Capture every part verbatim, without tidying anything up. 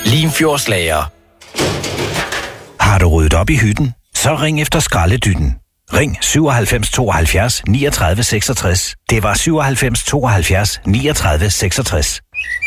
Limfjordslager. Har du ryddet op i hytten? Så ring efter skraldedytten. Ring syvoghalvfems tooghalvfjerds niogtredive seksogtres. Det var syvoghalvfems tooghalvfjerds niogtredive seksogtres.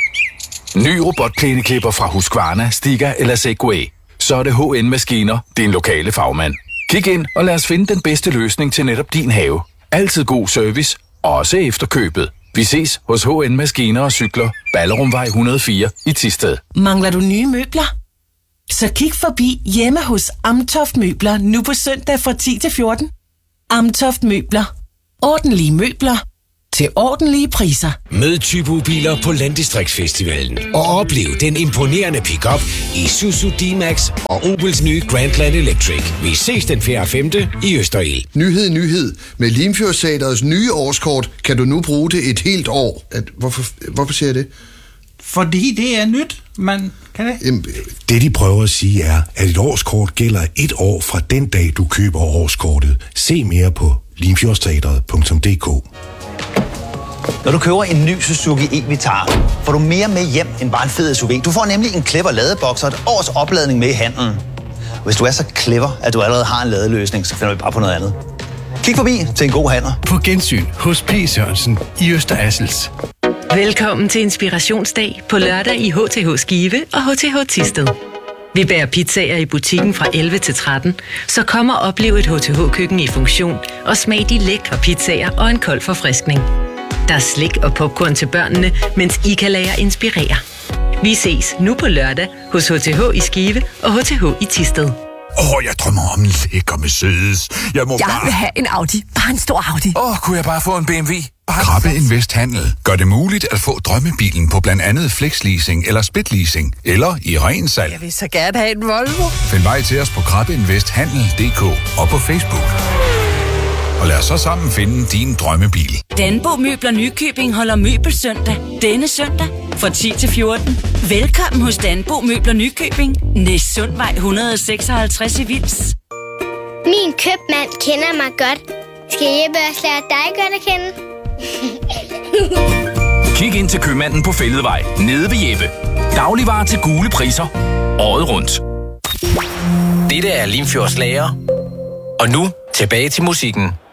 Ny robotplæneklipper fra Husqvarna, Stiga eller Segway. Så er det H N Maskiner, din lokale fagmand. Kig ind og lad os finde den bedste løsning til netop din have. Altid god service, også efter købet. Vi ses hos H N Maskiner og Cykler, Ballerumvej et hundrede og fire i Thisted. Mangler du nye møbler? Så kig forbi hjemme hos Amtoft Møbler nu på søndag fra ti til fjorten. Amtoft Møbler. Ordentlige møbler til ordentlige priser. Mød Typo-biler på Landdistriktsfestivalen og oplev den imponerende pickup i Isuzu D-Max og Opels nye Grandland Electric. Vi ses den fjerde og femte i Østerild. Nyhed, nyhed. Med Limfjordteatrets nye årskort kan du nu bruge det et helt år. At, hvorfor, hvorfor siger jeg det? Fordi det er nyt, man kan det. Jamen, det de prøver at sige er, at et årskort gælder et år fra den dag, du køber årskortet. Se mere på limfjordsteatret punktum d k. Når du køber en ny Suzuki e-Vitara, får du mere med hjem end bare en fed S U V. Du får nemlig en clever ladeboks og et års opladning med i handlen. Hvis du er så clever, at du allerede har en ladeløsning, så finder vi bare på noget andet. Kig forbi til en god handler. På gensyn hos P. Sørensen i Øster Assels. Velkommen til Inspirationsdag på lørdag i H T H Skive og H T H Thisted. Vi bærer pizzaer i butikken fra elleve til tretten, så kom og oplev et H T H-køkken i funktion og smag de lækre pizzaer og en kold forfriskning. Der er slik og popcorn til børnene, mens I kan lade jer inspirere. Vi ses nu på lørdag hos H T H i Skive og H T H i Thisted. Åh, oh, jeg drømmer om en lækker Mercedes. Jeg må Jeg bare... vil have en Audi. Bare en stor Audi. Åh, oh, kunne jeg bare få en B M W? Krabbe Invest Handel gør det muligt at få drømmebilen på blandt andet flexleasing eller splitleasing, eller i ren salg. Jeg vil så gerne have en Volvo. Find vej til os på krabbeinvesthandel punktum d k og på Facebook. Og lad os så sammen finde din drømmebil. Danbo Møbler Nykøbing holder Møbelsøndag denne søndag fra ti til fjorten. Velkommen hos Danbo Møbler Nykøbing. Næstsundvej et hundrede og seksoghalvtreds i Vils. Min købmand kender mig godt. Skal Jeppe også lære dig godt at kende? Kig ind til købmanden på Fælledvej, nede ved Jeppe. Dagligvarer til gule priser. Året rundt. Dette er Limfjordslager. Og nu tilbage til musikken.